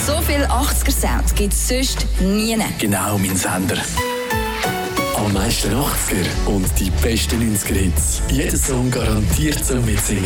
So viel 80er-Sound gibt es sonst nie. Genau, mein Sender. Am meisten 80er und die besten 90er-Hits. Jeder Song garantiert zum Mitsingen.